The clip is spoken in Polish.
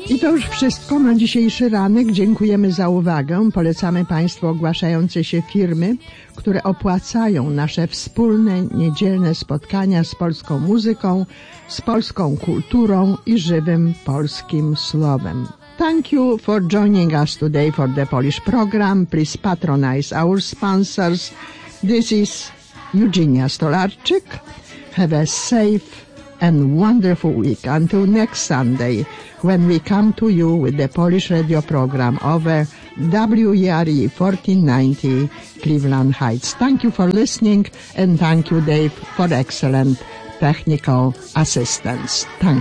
I to już wszystko na dzisiejszy ranek. Dziękujemy za uwagę. Polecamy Państwu ogłaszające się firmy, które opłacają nasze wspólne niedzielne spotkania z polską muzyką, z polską kulturą i żywym polskim słowem. Thank you for joining us today for the Polish program. Please patronize our sponsors. This is Eugenia Stolarczyk. Have a safe and wonderful week until next Sunday, when we come to you with the Polish radio program over WERE 1490 Cleveland Heights. Thank you for listening, and thank you, Dave, for excellent technical assistance. Thank